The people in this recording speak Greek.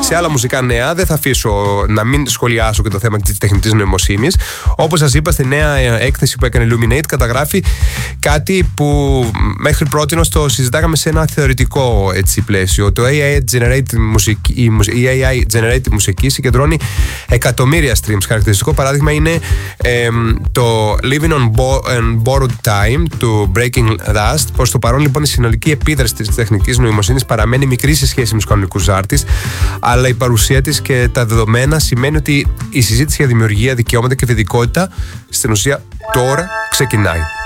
σε άλλα μουσικά νέα. Δεν θα αφήσω να μην σχολιάσω και το θέμα της τεχνητής νοημοσύνης. Όπως σας είπα, στη νέα έκθεση που έκανε Illuminate καταγράφει κάτι που μέχρι πρότινος το συζητάγαμε σε ένα θεωρητικό πλαίσιο. Το AI-generated μουσική συγκεντρώνει εκατομμύρια streams. Χαρακτηριστικό παράδειγμα είναι το Living on Borrowed Time του Breaking Dust. Προς το παρόν, λοιπόν, η συνολική επίδραση της τεχνητής νοημοσύνης παραμένει μικρή σε σχέση με τους κανονικούς artists, αλλά η παρουσία της και τα δεδομένα σημαίνει ότι η συζήτηση για δημιουργία, δικαιώματα και βεδικότητα στην ουσία τώρα ξεκινάει.